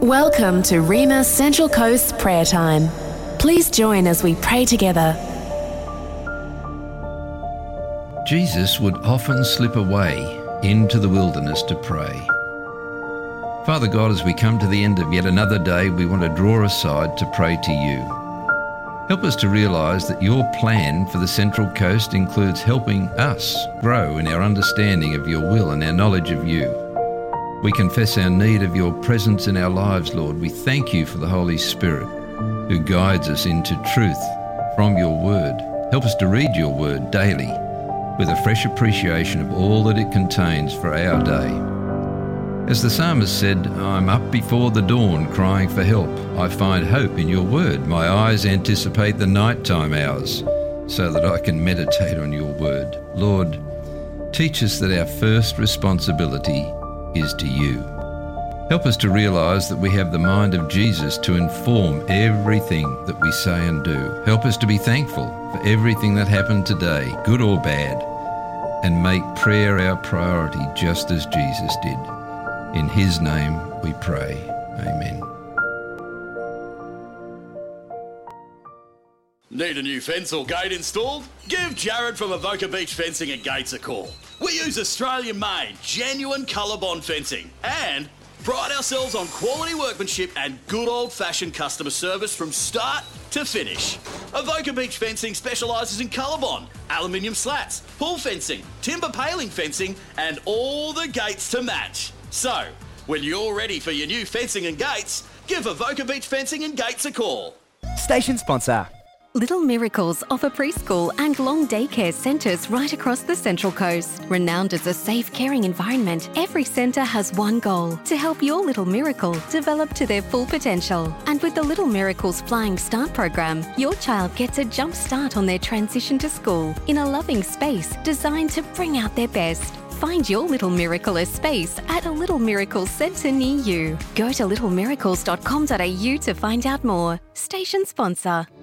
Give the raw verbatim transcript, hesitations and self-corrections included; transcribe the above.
Welcome to Rhema Central Coast Prayer Time. Please join as we pray together. Jesus would often slip away into the wilderness to pray. Father God, as we come to the end of yet another day, we want to draw aside to pray to you. Help us to realise that your plan for the Central Coast includes helping us grow in our understanding of your will and our knowledge of you. We confess our need of your presence in our lives, Lord. We thank you for the Holy Spirit who guides us into truth from your word. Help us to read your word daily with a fresh appreciation of all that it contains for our day. As the psalmist said, I'm up before the dawn crying for help. I find hope in your word. My eyes anticipate the nighttime hours so that I can meditate on your word. Lord, teach us that our first responsibility is to you. Help us to realise that we have the mind of Jesus to inform everything that we say and do. Help us to be thankful for everything that happened today, good or bad, and make prayer our priority just as Jesus did. In his name we pray. Amen. Need a new fence or gate installed? Give Jared from Avoca Beach Fencing and Gates a call. We use Australian-made, genuine ColourBond fencing and pride ourselves on quality workmanship and good old-fashioned customer service from start to finish. Avoca Beach Fencing specialises in ColourBond, aluminium slats, pull fencing, timber paling fencing and all the gates to match. So, when you're ready for your new fencing and gates, give Avoca Beach Fencing and Gates a call. Station sponsor. Little Miracles offer preschool and long daycare centres right across the Central Coast. Renowned as a safe, caring environment, every centre has one goal: to help your little miracle develop to their full potential. And with the Little Miracles Flying Start program, your child gets a jump start on their transition to school in a loving space designed to bring out their best. Find your Little Miracle space at a Little Miracles centre near you. Go to little miracles dot com dot a u to find out more. Station sponsor.